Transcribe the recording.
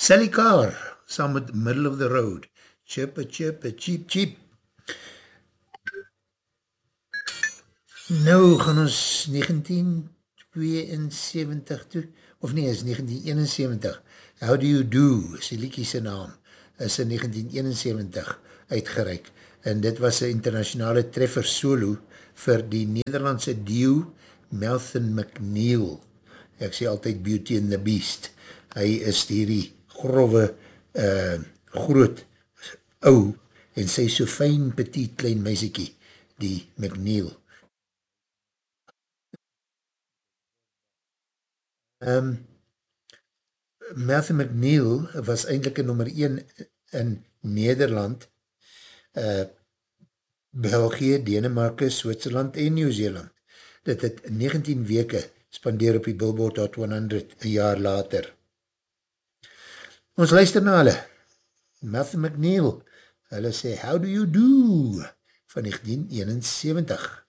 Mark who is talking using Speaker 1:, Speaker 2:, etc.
Speaker 1: Sally Carr, saam met Middle of the Road. Chip, cheap, cheap. Nou gaan ons 1972 toe, of nee, is 1971. How Do You Do, is die liekie sy naam, is in 1971 uitgereik. En dit was een internationale treffer solo vir die Nederlandse duo Malcolm McNeil. Ek sê altyd Beauty and the Beast. Hy is hierdie grove, groot, ou, en sy so fijn, petit, klein meisiekie, die McNeil. Malcolm McNeil was eindelijk een nummer 1 in Nederland, België, Denemarke, Switserland en Nieuw-Zeeland. Dit het 19 weke spandeer op die Billboard Hot 100 een jaar later. Ons luister na hulle. Malcolm McNeil, hulle sê How Do You Do van 1971.